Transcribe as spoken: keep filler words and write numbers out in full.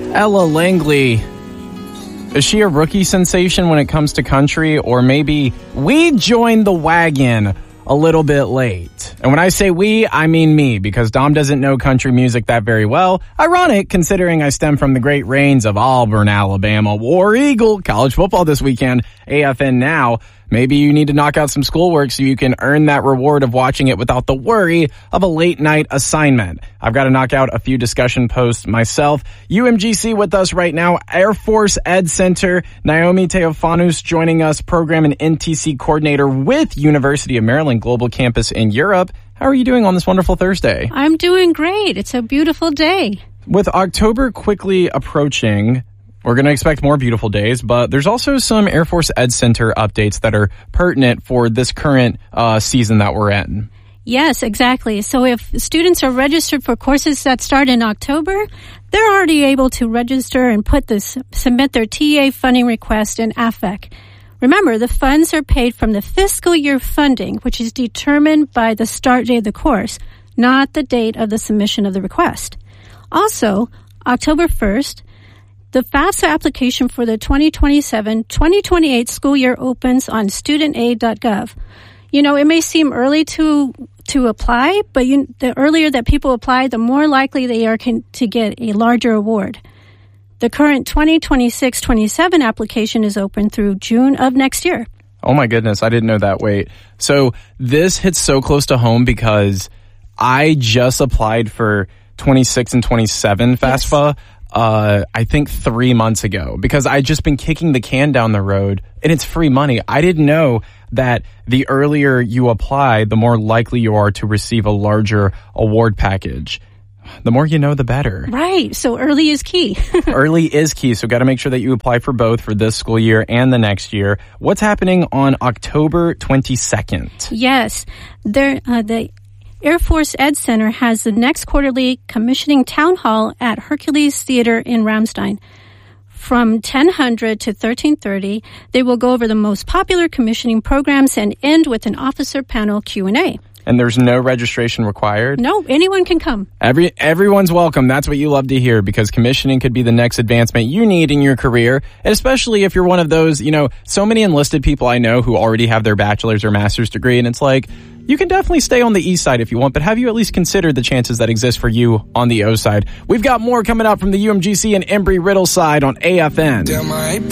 Ella Langley. Is she a rookie sensation when it comes to country, or maybe we joined the wagon a little bit late? And when I say we, I mean me, because Dom doesn't know country music that very well. Ironic, considering I stem from the great rains of Auburn, Alabama. War Eagle, college football this weekend, A F N Now. Maybe you need to knock out some schoolwork so you can earn that reward of watching it without the worry of a late night assignment. I've got to knock out a few discussion posts myself. U M G C with us right now, Air Force Ed Center. Naomi Teofanous joining us, program and N T C coordinator with University of Maryland Global Campus in Europe. How are you doing on this wonderful Thursday? I'm doing great. It's a beautiful day. With October quickly approaching, we're going to expect more beautiful days, but there's also some Air Force Ed Center updates that are pertinent for this current uh, season that we're in. Yes, exactly. So if students are registered for courses that start in October, they're already able to register and put this, submit their T A funding request in A F E C. Remember, the funds are paid from the fiscal year funding, which is determined by the start date of the course, not the date of the submission of the request. Also, October first, the FAFSA application for the twenty twenty-seven twenty twenty-eight school year opens on student aid dot gov. You know, it may seem early to to apply, but you, the earlier that people apply, the more likely they are can, to get a larger award. The current twenty twenty-six twenty-seven application is open through June of next year. Oh my goodness, I didn't know that. Wait. So this hits so close to home because I just applied for twenty-six and twenty-seven FAFSA. Yes. Uh, I think three months ago, because I'd just been kicking the can down the road, and it's free money. I didn't know that the earlier you apply, the more likely you are to receive a larger award package. The more you know, the better. Right. So early is key. Early is key. So got to make sure that you apply for both for this school year and the next year. What's happening on October twenty-second? Yes. There, uh, the Air Force Ed Center has the next quarterly commissioning town hall at Hercules Theater in Ramstein. From ten hundred to thirteen thirty, they will go over the most popular commissioning programs and end with an officer panel Q and A. And there's no registration required? No, anyone can come. Every Everyone's welcome. That's what you love to hear, because commissioning could be the next advancement you need in your career, and especially if you're one of those, you know, so many enlisted people I know who already have their bachelor's or master's degree, and it's like, you can definitely stay on the east side if you want, but have you at least considered the chances that exist for you on the O side? We've got more coming up from the U M G C and Embry-Riddle side on A F N.